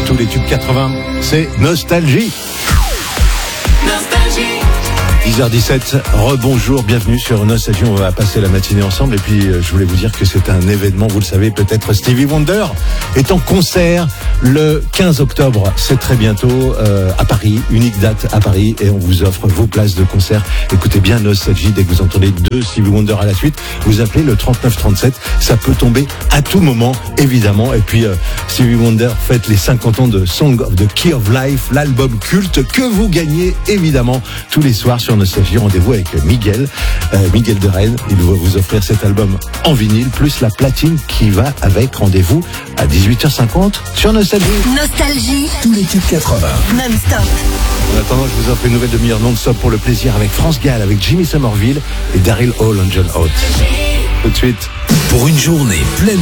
Tous les tubes 80, c'est Nostalgie. 10h17, rebonjour, bienvenue sur Nostalgie. On va passer la matinée ensemble et puis je voulais vous dire que c'est un événement, vous le savez peut-être, Stevie Wonder est en concert le 15 octobre, c'est très bientôt à Paris, unique date à Paris et on vous offre vos places de concert. Écoutez bien Nostalgie, dès que vous entendez 2 Stevie Wonder à la suite, vous appelez le 3937, ça peut tomber à tout moment évidemment. Et puis Stevie Wonder fête les 50 ans de Song of the Key of Life, l'album culte que vous gagnez évidemment tous les soirs sur Nostalgie. Rendez-vous avec Miguel de Rennes. Il va vous offrir cet album en vinyle, plus la platine qui va avec. Rendez-vous à 18h50 sur Nostalgie. Nostalgie. Tous les tubes 80. Non-stop. En attendant, je vous offre une nouvelle demi-heure non-stop pour le plaisir avec France Gall, avec Jimmy Somerville et Daryl Hall and John Oates. Tout de suite. Pour une journée pleine